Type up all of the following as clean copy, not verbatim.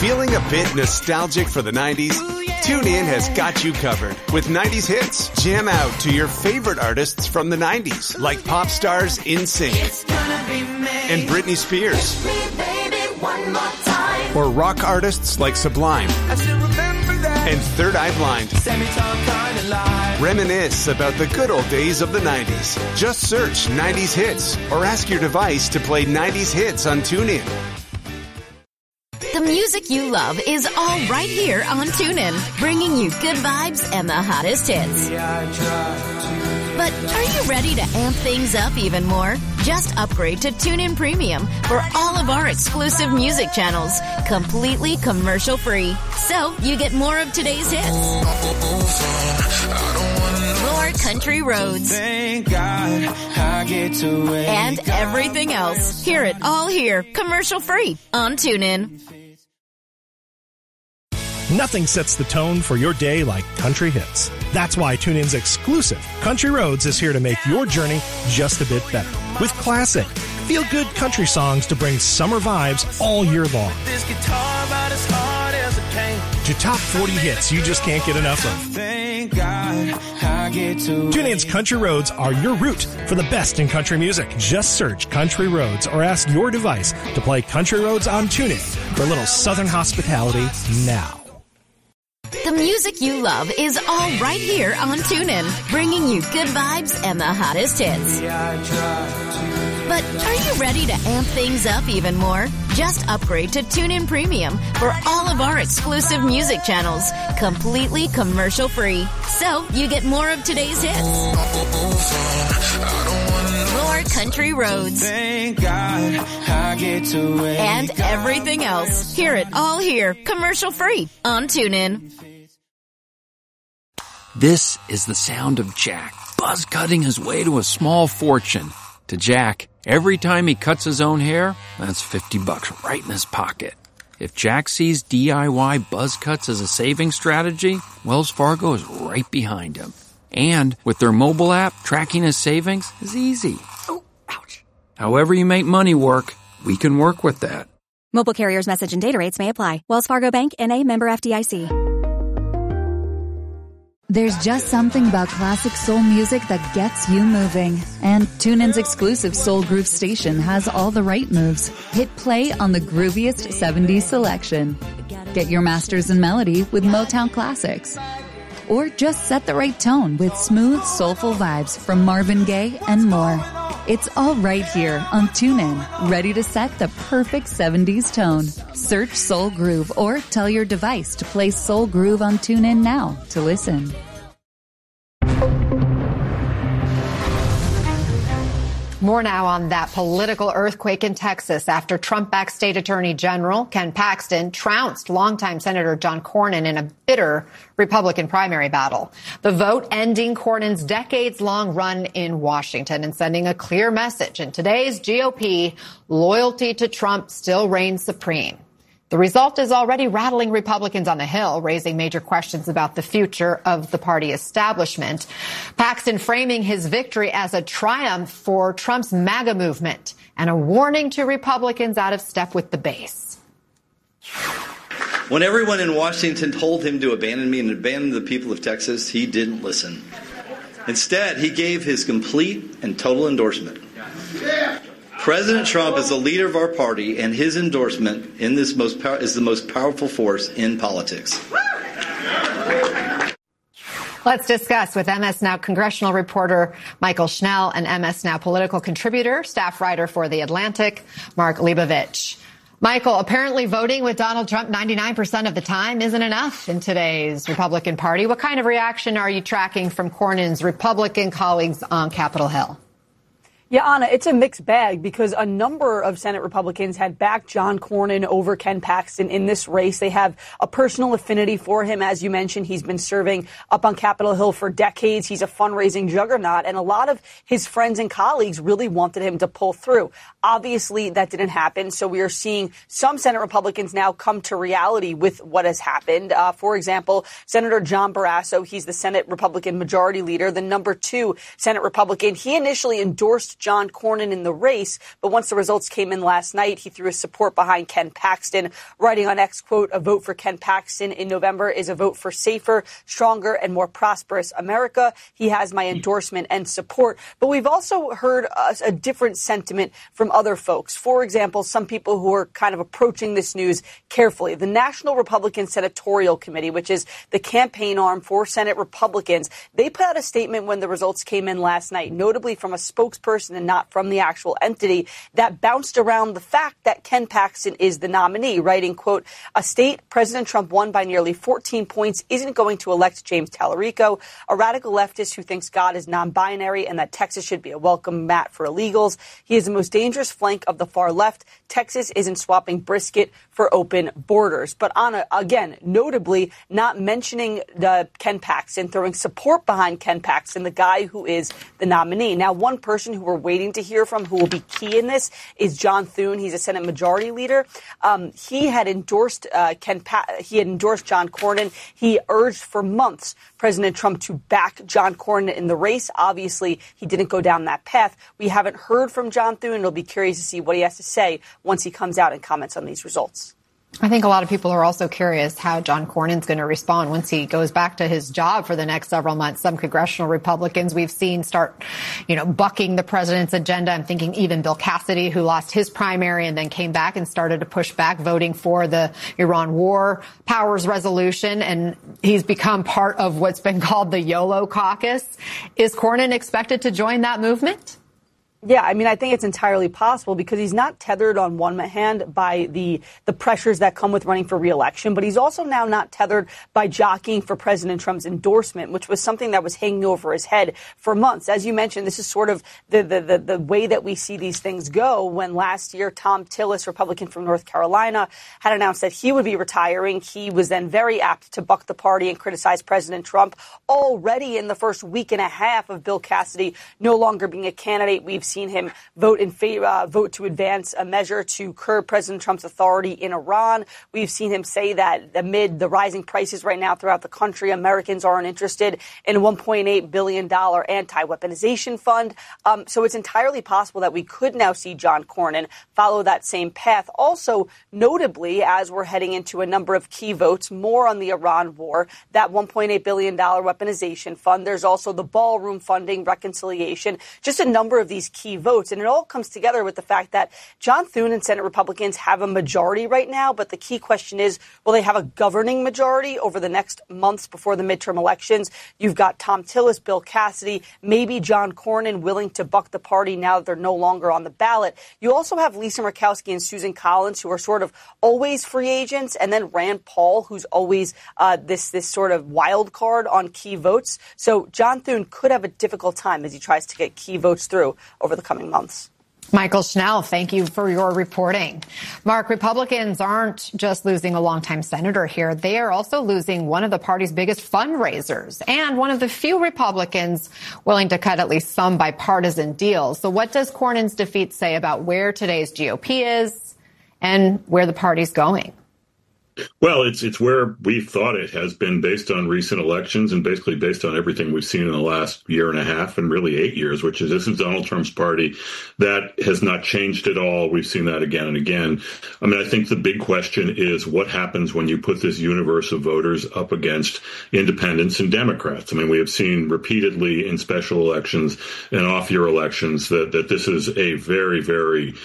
Feeling a bit nostalgic for the 90s? TuneIn has got you covered with 90s hits. Jam out to your favorite artists from the 90s, like pop stars NSYNC and Britney Spears. Or rock artists like Sublime and Third Eye Blind. Reminisce about the good old days of the 90s. Just search 90s hits or ask your device to play 90s hits on TuneIn. The music you love is all right here on TuneIn, bringing you good vibes and the hottest hits. But are you ready to amp things up even more? Just upgrade to TuneIn Premium for all of our exclusive music channels, completely commercial-free. So you get more of today's hits, more country roads, and everything else. Hear it all here, commercial-free on TuneIn. Nothing sets the tone for your day like country hits. That's why TuneIn's exclusive Country Roads is here to make your journey just a bit better. With classic, feel-good country songs to bring summer vibes all year long. To top 40 hits you just can't get enough of. TuneIn's Country Roads are your route for the best in country music. Just search Country Roads or ask your device to play Country Roads on TuneIn for a little southern hospitality now. The music you love is all right here on TuneIn, bringing you good vibes and the hottest hits. But are you ready to amp things up even more? Just upgrade to TuneIn Premium for all of our exclusive music channels, completely commercial-free. So you get more of today's hits, more country roads, and everything else. Hear it all here, commercial-free on TuneIn. This is the sound of Jack, buzz cutting his way to a small fortune. To Jack, every time he cuts his own hair, that's $50 right in his pocket. If Jack sees DIY buzz cuts as a saving strategy, Wells Fargo is right behind him. And with their mobile app, tracking his savings is easy. Oh, ouch. However you make money work, we can work with that. Mobile carriers' message and data rates may apply. Wells Fargo Bank, N.A., member FDIC. There's just something about classic soul music that gets you moving. And TuneIn's exclusive Soul Groove station has all the right moves. Hit play on the grooviest 70s selection. Get your masters in melody with Motown classics. Or just set the right tone with smooth, soulful vibes from Marvin Gaye and more. It's all right here on TuneIn, ready to set the perfect 70s tone. Search Soul Groove or tell your device to play Soul Groove on TuneIn now to listen. More now on that political earthquake in Texas after Trump-backed State Attorney General Ken Paxton trounced longtime Senator John Cornyn in a bitter Republican primary battle. The vote ending Cornyn's decades-long run in Washington and sending a clear message. In today's GOP, loyalty to Trump still reigns supreme. The result is already rattling Republicans on the Hill, raising major questions about the future of the party establishment. Paxton framing his victory as a triumph for Trump's MAGA movement and a warning to Republicans out of step with the base. When everyone in Washington told him to abandon me and abandon the people of Texas, he didn't listen. Instead, he gave his complete and total endorsement. President Trump is the leader of our party, and his endorsement in this is the most powerful force in politics. Let's discuss with MS Now congressional reporter Michael Schnell and MS Now political contributor, staff writer for The Atlantic, Mark Leibovich. Michael, apparently voting with Donald Trump 99% of the time isn't enough in today's Republican Party. What kind of reaction are you tracking from Cornyn's Republican colleagues on Capitol Hill? Yeah, Anna, it's a mixed bag because a number of Senate Republicans had backed John Cornyn over Ken Paxton in this race. They have a personal affinity for him. As you mentioned, he's been serving up on Capitol Hill for decades. He's a fundraising juggernaut, and a lot of his friends and colleagues really wanted him to pull through. Obviously, that didn't happen, so we are seeing some Senate Republicans now come to reality with what has happened. For example, Senator John Barrasso, he's the Senate Republican Majority Leader, the number 2 Senate Republican. He initially endorsed John Cornyn in the race. But once the results came in last night, he threw his support behind Ken Paxton, writing on X, quote, "A vote for Ken Paxton in November is a vote for safer, stronger, and more prosperous America. He has my endorsement and support." But we've also heard a different sentiment from other folks. For example, some people who are kind of approaching this news carefully. The National Republican Senatorial Committee, which is the campaign arm for Senate Republicans, they put out a statement when the results came in last night, notably from a spokesperson and not from the actual entity, that bounced around the fact that Ken Paxton is the nominee, writing, quote, "A state President Trump won by nearly 14 points isn't going to elect James Tallarico, a radical leftist who thinks God is non-binary and that Texas should be a welcome mat for illegals. He is the most dangerous flank of the far left. Texas isn't swapping brisket for open borders." But Anna, again, notably not mentioning Ken Paxton, throwing support behind Ken Paxton, the guy who is the nominee. Now, one person who we're waiting to hear from who will be key in this is John Thune. He's a Senate Majority Leader. He had endorsed John Cornyn. He urged for months President Trump to back John Cornyn in the race. Obviously, he didn't go down that path. We haven't heard from John Thune. We'll be curious to see what he has to say once he comes out and comments on these results. I think a lot of people are also curious how John Cornyn's going to respond once he goes back to his job for the next several months. Some congressional Republicans we've seen start, bucking the president's agenda. I'm thinking even Bill Cassidy, who lost his primary and then came back and started to push back, voting for the Iran war powers resolution. And he's become part of what's been called the YOLO caucus. Is Cornyn expected to join that movement? Yeah, I mean, I think it's entirely possible because he's not tethered on one hand by the pressures that come with running for re-election, but he's also now not tethered by jockeying for President Trump's endorsement, which was something that was hanging over his head for months. As you mentioned, this is sort of the way that we see these things go. When last year Thom Tillis, Republican from North Carolina, had announced that he would be retiring, he was then very apt to buck the party and criticize President Trump. Already in the first week and a half of Bill Cassidy no longer being a candidate, we've seen him vote to advance a measure to curb President Trump's authority in Iran. We've seen him say that amid the rising prices right now throughout the country, Americans aren't interested in a $1.8 billion anti-weaponization fund. So it's entirely possible that we could now see John Cornyn follow that same path. Also, notably, as we're heading into a number of key votes, more on the Iran war, that $1.8 billion weaponization fund. There's also the ballroom funding, reconciliation, just a number of these key votes. And it all comes together with the fact that John Thune and Senate Republicans have a majority right now. But the key question is, will they have a governing majority over the next months before the midterm elections? You've got Thom Tillis, Bill Cassidy, maybe John Cornyn willing to buck the party now that they're no longer on the ballot. You also have Lisa Murkowski and Susan Collins, who are sort of always free agents, and then Rand Paul, who's always this sort of wild card on key votes. So John Thune could have a difficult time as he tries to get key votes through over the coming months. Michael Schnell, thank you for your reporting. Mark, Republicans aren't just losing a longtime senator here. They are also losing one of the party's biggest fundraisers and one of the few Republicans willing to cut at least some bipartisan deals. So what does Cornyn's defeat say about where today's GOP is and where the party's going? Well, it's where we thought it has been based on recent elections and basically based on everything we've seen in the last year and a half and really 8 years, which is this is Donald Trump's party. That has not changed at all. We've seen that again and again. I mean, I think the big question is what happens when you put this universe of voters up against independents and Democrats. I mean, we have seen repeatedly in special elections and off-year elections that this is a very, very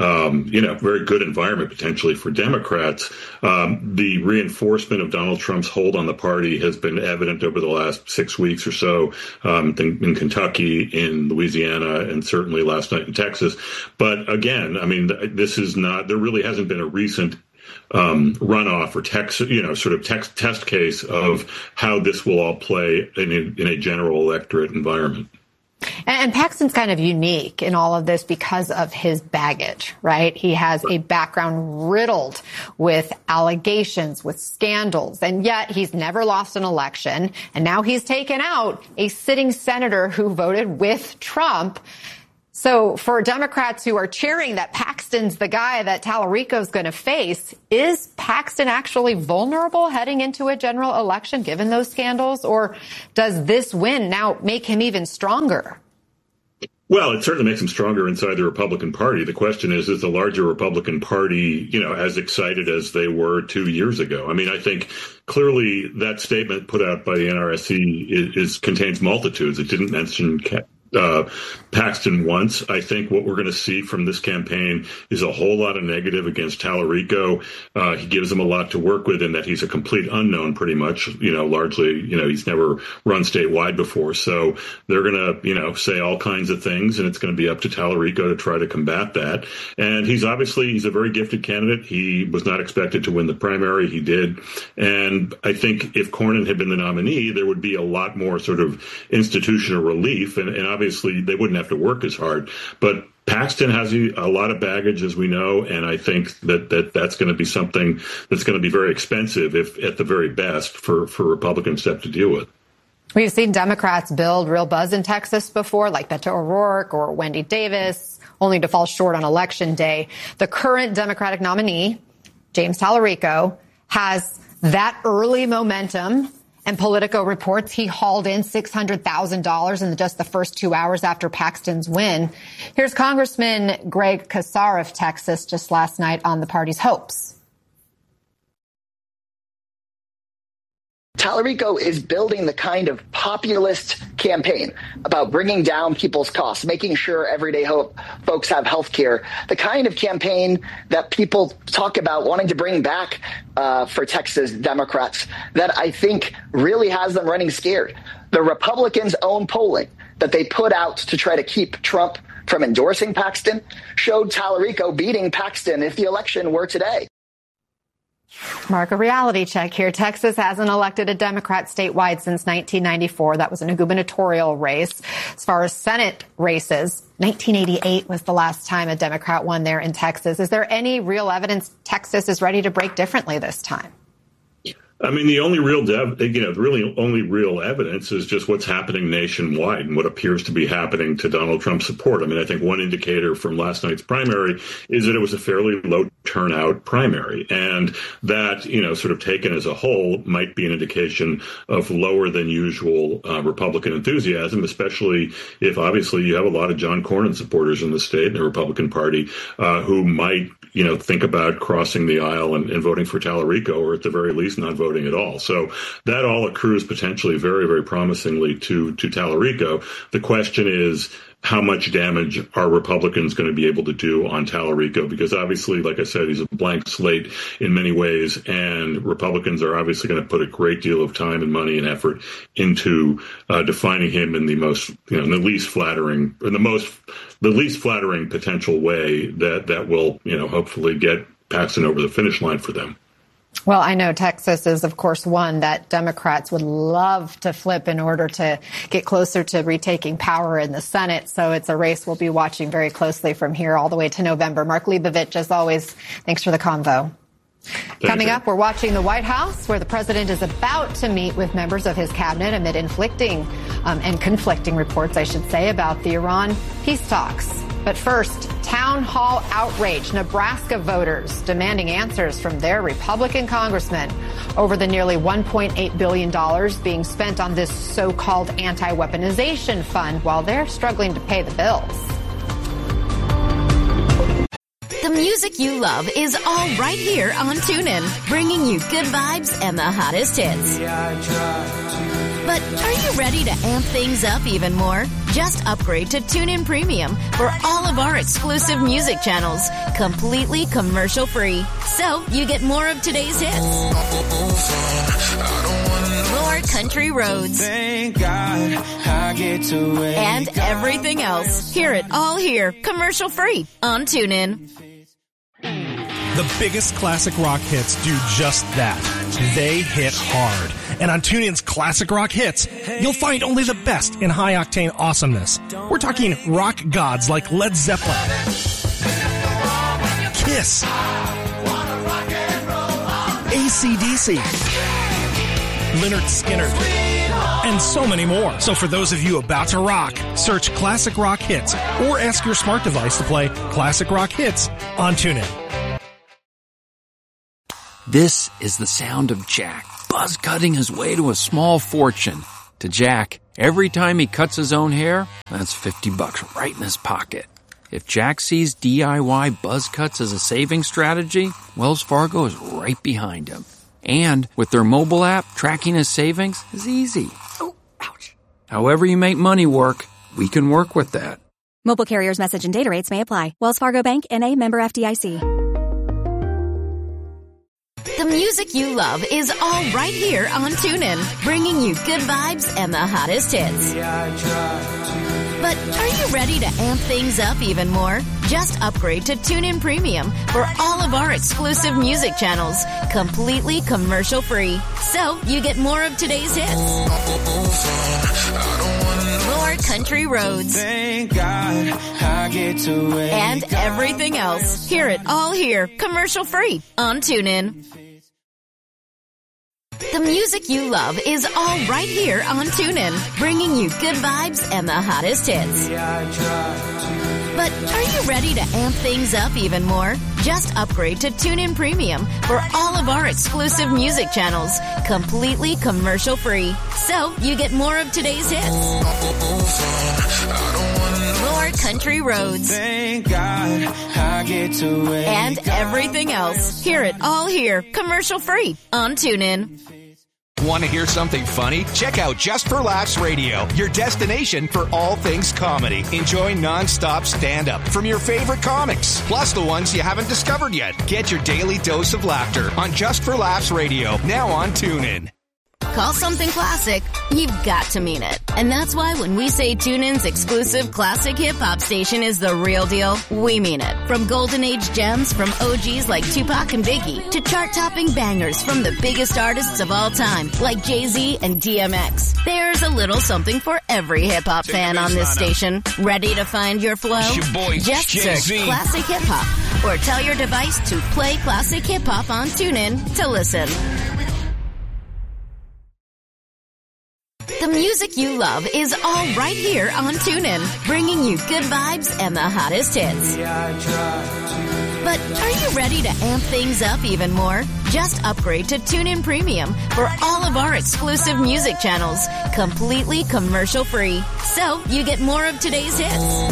very good environment potentially for Democrats. The reinforcement of Donald Trump's hold on the party has been evident over the last 6 weeks or so in Kentucky, in Louisiana, and certainly last night in Texas. But again, I mean, there really hasn't been a recent runoff or test case of how this will all play in a general electorate environment. And Paxton's kind of unique in all of this because of his baggage, right? He has a background riddled with allegations, with scandals, and yet he's never lost an election. And now he's taken out a sitting senator who voted with Trump. So for Democrats who are cheering that Paxton's the guy that Tallarico's going to face, is Paxton actually vulnerable heading into a general election given those scandals? Or does this win now make him even stronger? Well, it certainly makes him stronger inside the Republican Party. The question is the larger Republican Party, as excited as they were 2 years ago? I mean, I think clearly that statement put out by the NRSC contains multitudes. It didn't mention Paxton once. I think what we're going to see from this campaign is a whole lot of negative against Tallarico. He gives them a lot to work with in that he's a complete unknown pretty much, largely, he's never run statewide before. So they're going to, say all kinds of things, and it's going to be up to Tallarico to try to combat that. And he's a very gifted candidate. He was not expected to win the primary. He did. And I think if Cornyn had been the nominee, there would be a lot more sort of institutional relief, and obviously they wouldn't have to work as hard. But Paxton has a lot of baggage, as we know, and I think that's going to be something that's going to be very expensive, if at the very best, for Republicans to have to deal with. We've seen Democrats build real buzz in Texas before, like Beto O'Rourke or Wendy Davis, only to fall short on Election Day. The current Democratic nominee, James Tallarico, has that early momentum. And Politico reports he hauled in $600,000 in just the first 2 hours after Paxton's win. Here's Congressman Greg Casar of Texas just last night on the party's hopes. Tallarico is building the kind of populist campaign about bringing down people's costs, making sure everyday folks have health care, the kind of campaign that people talk about wanting to bring back for Texas Democrats that I think really has them running scared. The Republicans' own polling that they put out to try to keep Trump from endorsing Paxton showed Tallarico beating Paxton if the election were today. Mark, a reality check here. Texas hasn't elected a Democrat statewide since 1994. That was in a gubernatorial race. As far as Senate races, 1988 was the last time a Democrat won there in Texas. Is there any real evidence Texas is ready to break differently this time? I mean, the only real evidence is just what's happening nationwide and what appears to be happening to Donald Trump's support. I mean, I think one indicator from last night's primary is that it was a fairly low turnout primary, and that, sort of taken as a whole, might be an indication of lower than usual Republican enthusiasm, especially if obviously you have a lot of John Cornyn supporters in the state and the Republican Party who might, think about crossing the aisle and voting for Tallarico, or at the very least not voting at all. So that all accrues potentially very, very promisingly to Tallarico. The question is, how much damage are Republicans going to be able to do on Tallarico? Because obviously, like I said, he's a blank slate in many ways, and Republicans are obviously going to put a great deal of time and money and effort into defining him in the most, the least flattering potential way that will, hopefully get Paxton over the finish line for them. Well, I know Texas is, of course, one that Democrats would love to flip in order to get closer to retaking power in the Senate. So it's a race we'll be watching very closely from here all the way to November. Mark Leibovich, as always, thanks for the convo. Coming up, we're watching the White House, where the president is about to meet with members of his cabinet amid conflicting reports, I should say, about the Iran peace talks. But first, town hall outrage. Nebraska voters demanding answers from their Republican congressman over the nearly $1.8 billion being spent on this so-called anti-weaponization fund while they're struggling to pay the bills. The music you love is all right here on TuneIn, bringing you good vibes and the hottest hits. But are you ready to amp things up even more? Just upgrade to TuneIn Premium for all of our exclusive music channels, completely commercial-free. So you get more of today's hits, more country roads, and everything else. Hear it all here, commercial-free on TuneIn. The biggest classic rock hits do just that. They hit hard. And on TuneIn's Classic Rock Hits, you'll find only the best in high-octane awesomeness. We're talking rock gods like Led Zeppelin, Kiss, AC/DC, Lynyrd Skynyrd, and so many more. So for those of you about to rock, search Classic Rock Hits or ask your smart device to play Classic Rock Hits on TuneIn. This is the sound of Jack buzz cutting his way to a small fortune To Jack, every time he cuts his own hair, that's $50 right in his pocket. If Jack sees DIY buzz cuts as a saving strategy, Wells Fargo is right behind him. And with their mobile app, tracking his savings is easy. Oh, ouch. However you make money work, we can work with that. Mobile carriers' message and data rates may apply. Wells Fargo Bank, N.A., member FDIC. The music you love is all right here on TuneIn, bringing you good vibes and the hottest hits. But are you ready to amp things up even more? Just upgrade to TuneIn Premium for all of our exclusive music channels, completely commercial-free. So you get more of today's hits, more country roads, thank God I get to and everything else. Hear it all here, commercial-free on TuneIn. The music you love is all right here on TuneIn, bringing you good vibes and the hottest hits. But are you ready to amp things up even more? Just upgrade to TuneIn Premium for all of our exclusive music channels, completely commercial-free. So you get more of today's hits, more country roads, thank God I get to and everything else. Hear it all here, commercial-free on TuneIn. Want to hear something funny? Check out Just for Laughs Radio, your destination for all things comedy. Enjoy non-stop stand-up from your favorite comics, plus the ones you haven't discovered yet. Get your daily dose of laughter on Just for Laughs Radio, now on TuneIn. Call something classic, you've got to mean it. And that's why when we say TuneIn's exclusive classic hip-hop station is the real deal, we mean it. From golden age gems from OGs like Tupac and Biggie, to chart-topping bangers from the biggest artists of all time, like Jay-Z and DMX. There's a little something for every hip-hop fan on this station. Ready to find your flow? Just search Classic Hip-Hop, or tell your device to play Classic Hip-Hop on TuneIn to listen. The music you love is all right here on TuneIn, bringing you good vibes and the hottest hits. But are you ready to amp things up even more? Just upgrade to TuneIn Premium for all of our exclusive music channels, completely commercial-free. So you get more of today's hits,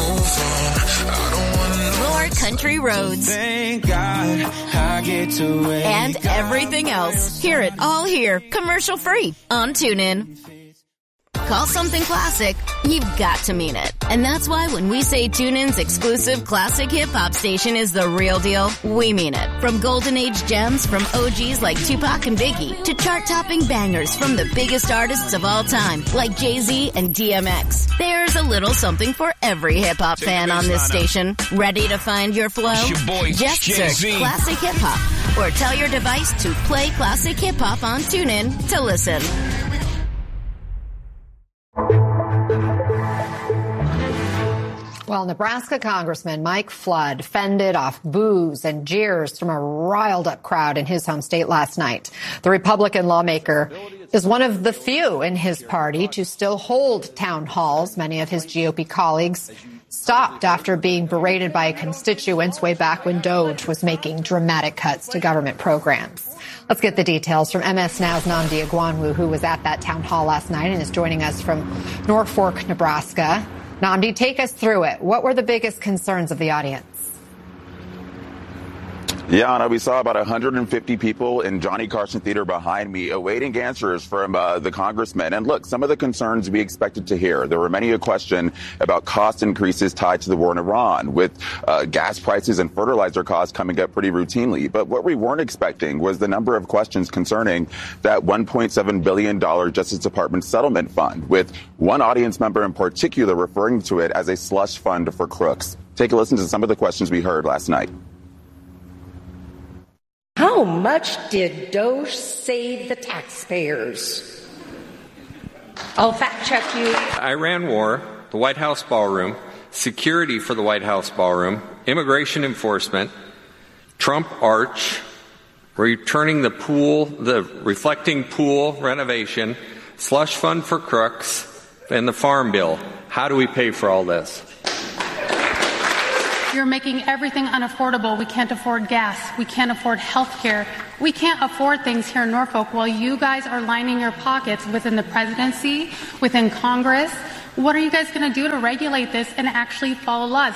more country roads, thank God I get to and everything else. Hear it all here, commercial-free on TuneIn. Call something classic, you've got to mean it. And that's why when we say TuneIn's exclusive classic hip-hop station is the real deal, we mean it. From golden age gems from OGs like Tupac and Biggie, to chart-topping bangers from the biggest artists of all time, like Jay-Z and DMX. There's a little something for every hip-hop fan on this station. Ready to find your flow? Just search Classic Hip-Hop, or tell your device to play Classic Hip-Hop on TuneIn to listen. Well, Nebraska Congressman Mike Flood fended off boos and jeers from a riled-up crowd in his home state last night. The Republican lawmaker is one of the few in his party to still hold town halls. Many of his GOP colleagues stopped after being berated by constituents way back when DOJ was making dramatic cuts to government programs. Let's get the details from MS Now's Nnamdi Agwanwu, who was at that town hall last night and is joining us from Norfolk, Nebraska. Nnamdi, take us through it. What were the biggest concerns of the audience? Yeah, Anna, we saw about 150 people in Johnny Carson Theater behind me awaiting answers from the congressman. And look, some of the concerns we expected to hear. There were many a question about cost increases tied to the war in Iran, with gas prices and fertilizer costs coming up pretty routinely. But what we weren't expecting was the number of questions concerning that $1.7 billion Justice Department settlement fund, with one audience member in particular referring to it as a slush fund for crooks. Take a listen to some of the questions we heard last night. How much did DOJ save the taxpayers? I'll fact check you. Iran war, the White House ballroom, security for the White House ballroom, immigration enforcement, Trump Arch, returning the pool, the reflecting pool renovation, slush fund for crooks, and the farm bill. How do we pay for all this? You're making everything unaffordable. We can't afford gas. We can't afford health care. We can't afford things here in Norfolk while you guys are lining your pockets within the presidency, within Congress. What are you guys going to do to regulate this and actually follow laws?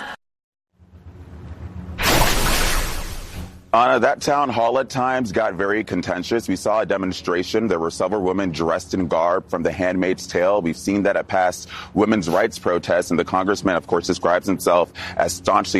Anna, that town hall at times got very contentious. We saw a demonstration. There were several women dressed in garb from The Handmaid's Tale. We've seen that at past women's rights protests, and the congressman, of course, describes himself as staunchly